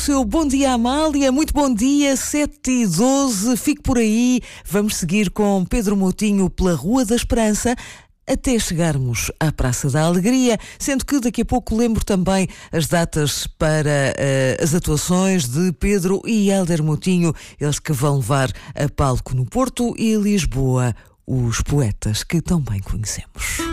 Seu bom dia, Amália, muito bom dia, 7h12, fique por aí, vamos seguir com Pedro Moutinho pela Rua da Esperança até chegarmos à Praça da Alegria, sendo que daqui a pouco lembro também as datas para as atuações de Pedro e Hélder Moutinho, eles que vão levar a palco no Porto e Lisboa os poetas que tão bem conhecemos.